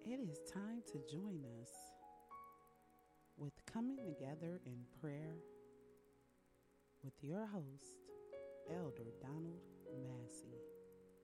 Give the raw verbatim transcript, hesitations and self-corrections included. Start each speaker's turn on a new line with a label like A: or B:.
A: It is time to join us with Coming Together in Prayer with your host, Elder Donald Massey.